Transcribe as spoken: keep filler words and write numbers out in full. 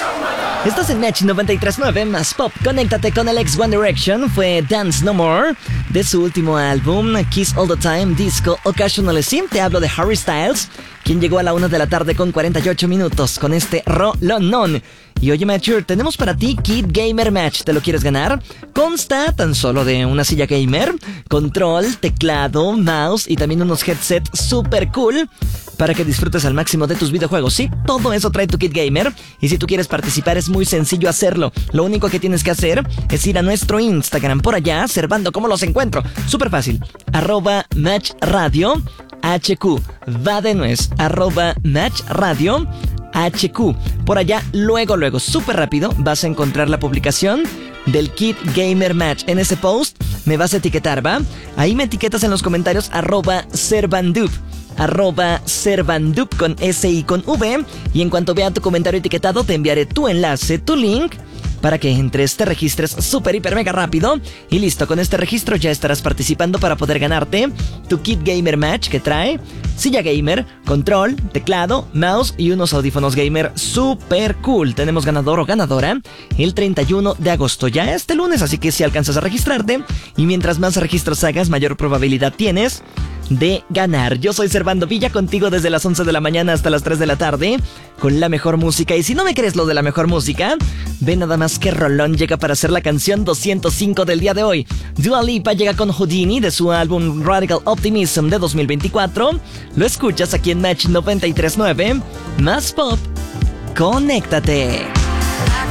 Estás en Match noventa y tres punto nueve más pop. Conéctate con el ex One Direction. Fue Dance No More de su último álbum Kiss All the Time Disco Occasionally Sim. Te hablo de Harry Styles, quien llegó a la una de la tarde con cuarenta y ocho minutos con este rolonón. Y oye, Matcher, tenemos para ti Kit Gamer Match. ¿Te lo quieres ganar? Consta tan solo de una silla gamer, control, teclado, mouse y también unos headsets super cool para que disfrutes al máximo de tus videojuegos. Sí, todo eso trae tu Kit Gamer. Y si tú quieres participar es muy sencillo hacerlo. Lo único que tienes que hacer es ir a nuestro Instagram. Por allá, Servando, ¿cómo los encuentro? Súper fácil. Arroba Match Radio H Q. Va de nuez. Arroba Match Radio H Q. Por allá, luego, luego, súper rápido, vas a encontrar la publicación del Kit Gamer Match. En ese post me vas a etiquetar, ¿va? Ahí me etiquetas en los comentarios arroba Servandup. Arroba Servandup con S y con V. Y en cuanto vea tu comentario etiquetado, te enviaré tu enlace, tu link, para que entres, te registres súper, hiper, mega rápido. Y listo, con este registro ya estarás participando para poder ganarte tu Kit Gamer Match, que trae silla gamer, control, teclado, mouse y unos audífonos gamer súper cool. Tenemos ganador o ganadora el treinta y uno de agosto, ya este lunes, así que si alcanzas a registrarte, y mientras más registros hagas, mayor probabilidad tienes de ganar. Yo soy Servando Villa, contigo desde las once de la mañana hasta las tres de la tarde, con la mejor música. Y si no me crees lo de la mejor música, ve nada más que rolón llega para hacer la canción doscientos cinco del día de hoy. Dua Lipa llega con Houdini de su álbum Radical Optimism de dos mil veinticuatro. Lo escuchas aquí en Match noventa y tres punto nueve más pop. Conéctate.